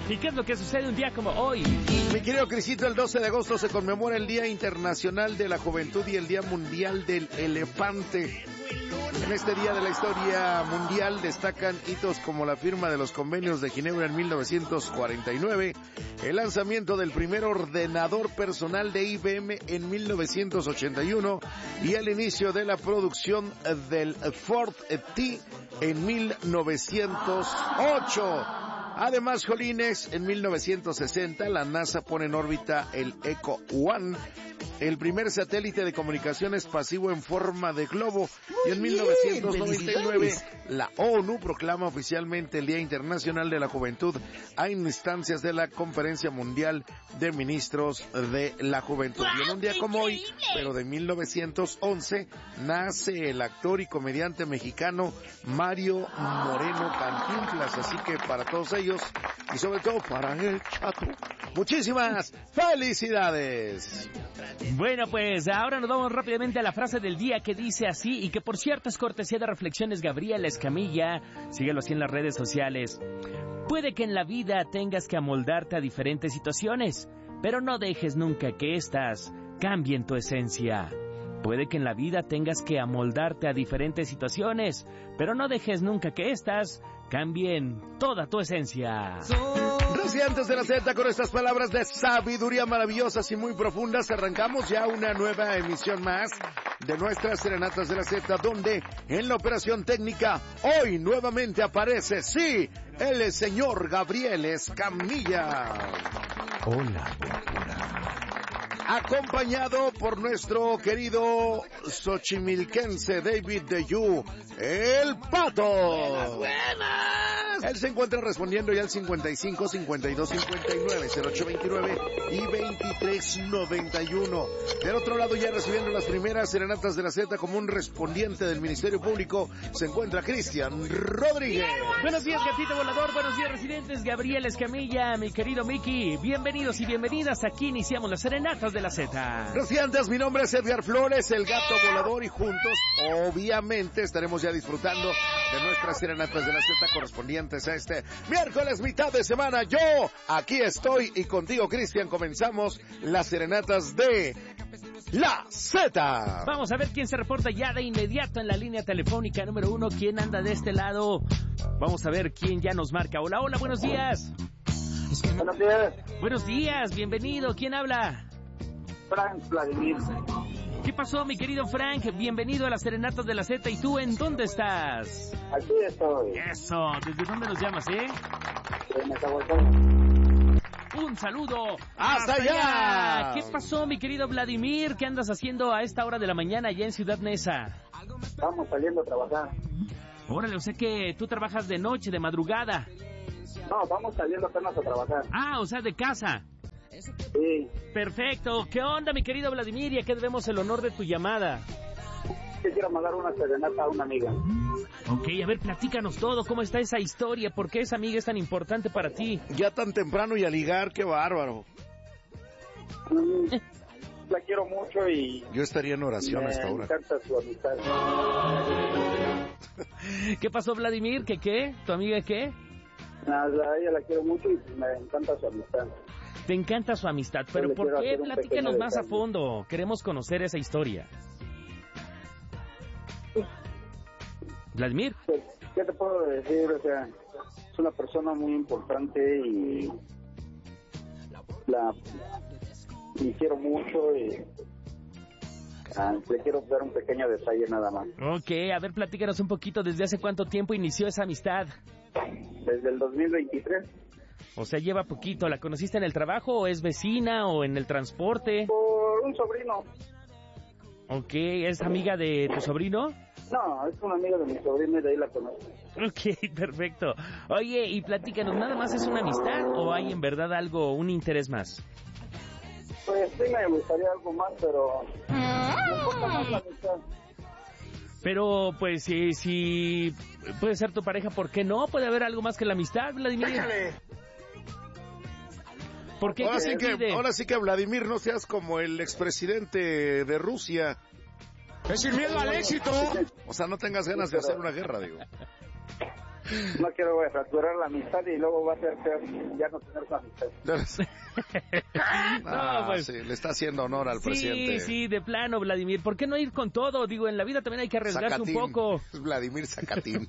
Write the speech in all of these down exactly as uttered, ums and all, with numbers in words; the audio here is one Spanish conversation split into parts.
¿Y qué es lo que sucede un día como hoy? Mi querido Crisito, el doce de agosto se conmemora el Día Internacional de la Juventud y el Día Mundial del Elefante. En este día de la historia mundial destacan hitos como la firma de los convenios de Ginebra en mil novecientos cuarenta y nueve, el lanzamiento del primer ordenador personal de I B M en mil novecientos ochenta y uno y el inicio de la producción del Ford T en mil novecientos ocho. Además, jolines, en mil novecientos sesenta la NASA pone en órbita el Echo One, el primer satélite de comunicaciones pasivo en forma de globo. Y en mil novecientos noventa y nueve la ONU proclama oficialmente el Día Internacional de la Juventud a instancias de la Conferencia Mundial de Ministros de la Juventud. Y en un día como hoy, pero de mil novecientos once, nace el actor y comediante mexicano Mario Moreno Cantinflas. Así que para todos ellos, y sobre todo para el Chato, muchísimas felicidades. Bueno, pues ahora nos vamos rápidamente a la frase del día que dice así, y que por cierto es cortesía de Reflexiones Gabriela Escamilla. Síguelo así en las redes sociales. Puede que en la vida tengas que amoldarte a diferentes situaciones, pero no dejes nunca que éstas cambien tu esencia. Puede que en la vida tengas que amoldarte a diferentes situaciones, pero no dejes nunca que éstas cambien toda tu esencia. Residentes de la Z, con estas palabras de sabiduría maravillosas y muy profundas, arrancamos ya una nueva emisión más de nuestras Serenatas de la Z, donde en la operación técnica hoy nuevamente aparece, sí, el señor Gabriel Escamilla. Hola, acompañado por nuestro querido xochimilquense David Deyu, el Pato. Buenas, buenas. Él se encuentra respondiendo ya al cincuenta y cinco, cincuenta y dos, cincuenta y nueve, cero ocho veintinueve y veintitrés noventa y uno. Del otro lado, ya recibiendo las primeras Serenatas de la Z como un respondiente del Ministerio Público, se encuentra Cristian Rodríguez. Buenos días, gatito volador. Buenos días, residentes. Gabriel Escamilla, mi querido Miki. Bienvenidos y bienvenidas. Aquí iniciamos las Serenatas de la Z. Residentes, mi nombre es Edgar Flores, el gato volador, y juntos, obviamente, estaremos ya disfrutando de nuestras Serenatas de la Z correspondientes a este miércoles, mitad de semana. Yo aquí estoy y contigo, Cristian, comenzamos las Serenatas de la Z. Vamos a ver quién se reporta ya de inmediato en la línea telefónica número uno. ¿Quién anda de este lado? Vamos a ver quién ya nos marca. Hola, hola, buenos días. Buenos días. Buenos días, bienvenido. ¿Quién habla? Frank Vladimir. ¿Qué pasó, mi querido Frank? Bienvenido a las Serenatas de la Z. ¿Y tú en dónde estás? Aquí estoy. Eso, ¿desde dónde nos llamas, eh? De Nezahualcóyotl. Un saludo ¡hasta allá! ¿Qué pasó, mi querido Vladimir? ¿Qué andas haciendo a esta hora de la mañana allá en Ciudad Neza? Estamos saliendo a trabajar. Órale, o sea que tú trabajas de noche, de madrugada. No, vamos saliendo apenas a trabajar. Ah, o sea, de casa. Sí. Perfecto. ¿Qué onda, mi querido Vladimir? ¿Y a qué debemos el honor de tu llamada? Quisiera mandar una serenata a una amiga. Ok, a ver, platícanos todo. ¿Cómo está esa historia? ¿Por qué esa amiga es tan importante para ti? Ya tan temprano y a ligar, qué bárbaro. Mm, la quiero mucho y... Yo estaría en oración me a esta hora. Me encanta su amistad. ¿Qué pasó, Vladimir? ¿Qué qué? ¿Tu amiga qué? A ella la quiero mucho y me encanta su amistad. Te encanta su amistad, pero ¿por qué? Platícanos más a detalle. fondo. Queremos conocer esa historia. Vladimir. Pues, ¿qué te puedo decir? O sea, es una persona muy importante y la y quiero mucho y ah, le quiero dar un pequeño detalle nada más. Ok, a ver, platícanos un poquito. ¿Desde hace cuánto tiempo inició esa amistad? Desde el dos mil veintitrés. O sea, lleva poquito. ¿La conociste en el trabajo o es vecina o en el transporte? Por un sobrino. Ok, ¿es amiga de tu sobrino? No, es una amiga de mi sobrino y de ahí la conozco. Ok, perfecto. Oye, y platícanos, ¿nada más es una amistad o hay en verdad algo, un interés más? Pues sí me gustaría algo más, pero me importa más la amistad. Pero, pues, si, si puede ser tu pareja, ¿por qué no? Puede haber algo más que la amistad, Vladimir. Déjale. ¿Por qué? Ahora ¿Qué sí te que, impide? ahora sí que Vladimir, no seas como el expresidente de Rusia. Es sin miedo al éxito. O sea, no tengas ganas de hacer una guerra, digo. No quiero güey, fracturar la amistad y luego va a ser peor ya no tener esa amistad. No, pues sí, le está haciendo honor al sí, presidente. Sí, sí, de plano, Vladimir. ¿Por qué no ir con todo? Digo, en la vida también hay que arriesgarse Zacatín, un poco. Vladimir Zacatín.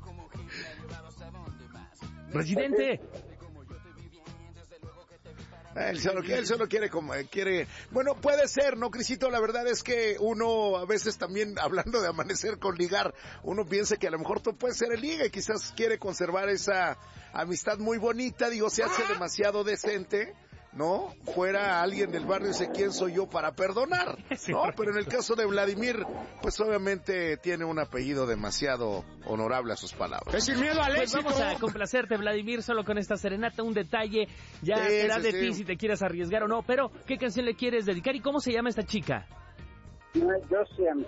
Presidente. Él solo, él solo quiere como quiere. Bueno, puede ser, ¿no, Crisito? La verdad es que uno a veces también, hablando de amanecer con ligar, uno piensa que a lo mejor tú puedes ser el liga y quizás quiere conservar esa amistad muy bonita. Digo, se hace demasiado decente, ¿no? Fuera alguien del barrio y dice, ¿quién soy yo para perdonar? ¿No? Pero en el caso de Vladimir, pues obviamente tiene un apellido demasiado honorable a sus palabras. Es sin miedo al Pues éxito. vamos a complacerte, Vladimir, solo con esta serenata. Un detalle, ya Sí, será sí, de sí. ti si te quieres arriesgar o no. Pero, ¿qué canción le quieres dedicar y cómo se llama esta chica? Josian.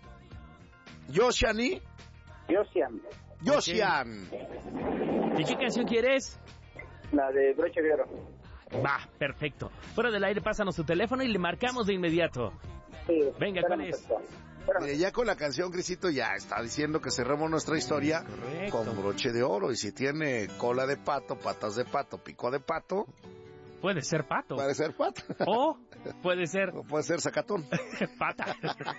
Yoshani, Josian. Yoshian. ¿Y qué canción quieres? La de Broche de Oro. Va, perfecto. Fuera del aire, pásanos tu teléfono y le marcamos de inmediato. Sí, Venga, ¿cuál es? Eh, ya con la canción, Crisito, ya está diciendo que cerremos nuestra historia Correcto. con broche de oro. Y si tiene cola de pato, patas de pato, pico de pato, Puede ser pato. puede ser pato. O puede ser O puede ser sacatón. pata.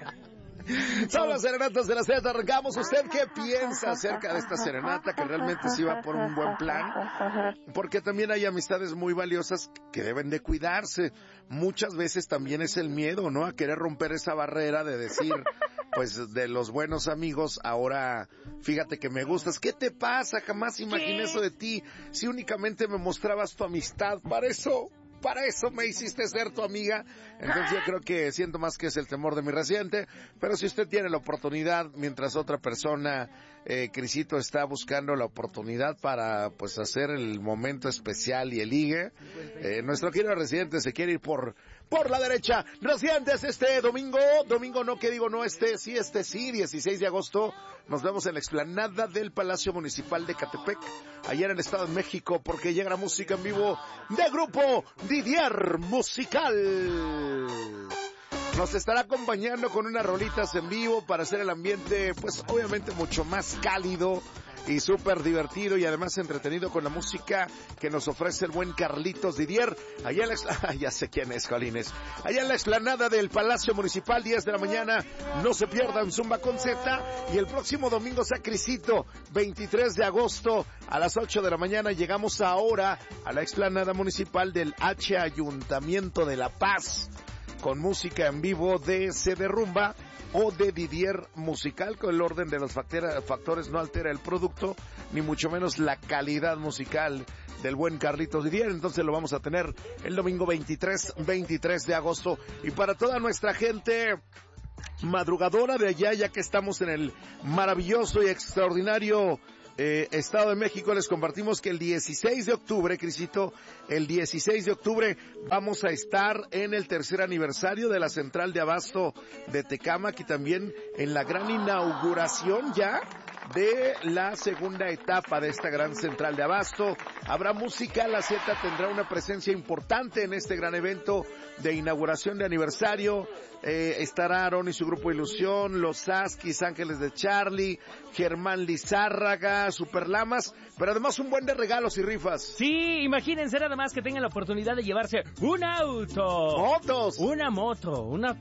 Son las serenatas de la Z. Arrancamos. ¿Usted qué piensa acerca de esta serenata? Que realmente sí va por un buen plan. Porque también hay amistades muy valiosas que deben de cuidarse. Muchas veces también es el miedo, ¿no? A querer romper esa barrera de decir, pues, de los buenos amigos, ahora, fíjate que me gustas. ¿Qué te pasa? Jamás imaginé eso de ti. Si únicamente me mostrabas tu amistad. Para eso... Para eso me hiciste ser tu amiga. Entonces yo creo que siento más que es el temor de mi reciente. Pero si usted tiene la oportunidad, mientras otra persona, eh, Crisito, está buscando la oportunidad para pues hacer el momento especial y el ligue, eh, nuestro querido residente se quiere ir por por la derecha. Residentes, este domingo, domingo no, que digo no, este sí, este sí, dieciséis de agosto, nos vemos en la explanada del Palacio Municipal de Catepec, allá en el Estado de México, porque llega la música en vivo de grupo Didier Musical. Nos estará acompañando con unas rolitas en vivo para hacer el ambiente, pues obviamente mucho más cálido y súper divertido y además entretenido con la música que nos ofrece el buen Carlitos Didier. Allá en la, ah, ya sé quién es, Jolines. Allá en la explanada del Palacio Municipal, diez de la mañana. No se pierdan Zumba con Z. Y el próximo domingo, Sacrisito, veintitrés de agosto, a las ocho de la mañana. Llegamos ahora a la explanada municipal del H Ayuntamiento de La Paz, con música en vivo de Se Derrumba o de Didier Musical, con el orden de los factores no altera el producto, ni mucho menos la calidad musical del buen Carlitos Didier. Entonces lo vamos a tener el domingo veintitrés de agosto. Y para toda nuestra gente madrugadora de allá, ya que estamos en el maravilloso y extraordinario Eh, Estado de México, les compartimos que el dieciséis de octubre, Crisito, el dieciséis de octubre vamos a estar en el tercer aniversario de la Central de Abasto de Tecámac y también en la gran inauguración ya de la segunda etapa de esta gran central de abasto. Habrá música, la Z tendrá una presencia importante en este gran evento de inauguración de aniversario. Eh, estará Aaron y su grupo Ilusión, Los Askis, Ángeles de Charlie, Germán Lizárraga, Superlamas, pero además un buen de regalos y rifas. Sí, imagínense nada más que tengan la oportunidad de llevarse un auto, ¡Motos! una moto, una